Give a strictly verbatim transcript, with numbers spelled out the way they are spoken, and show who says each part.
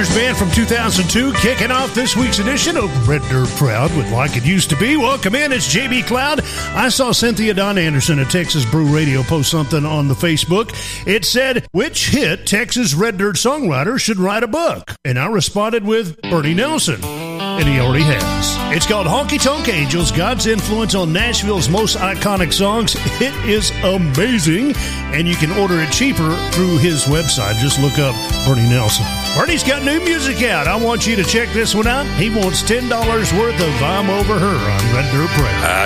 Speaker 1: Rangers band from two thousand two, kicking off this week's edition of Red Dirt Proud with Like It Used to Be. Welcome in, it's J B Cloud. I saw Cynthia Don Anderson at Texas Brew Radio post something on the Facebook. It said, which hit Texas Red Dirt songwriter should write a book? And I responded with Bernie Nelson. And he already has. It's called Honky Tonk Angels, God's Influence on Nashville's Most Iconic Songs. It is amazing, and you can order it cheaper through his website. Just look up Bernie Nelson. Bernie's got new music out. I want you to check this one out. He wants ten dollars worth of I'm Over Her on Red Dirt Prayer.